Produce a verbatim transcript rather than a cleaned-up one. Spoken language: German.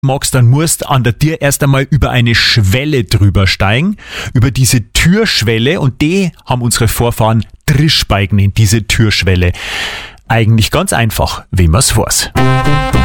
magst, dann musst an der Tür erst einmal über eine Schwelle drüber steigen, über diese Türschwelle, und die haben unsere Vorfahren Trischbeig genannt, diese Türschwelle. Eigentlich ganz einfach, wie man's weiß.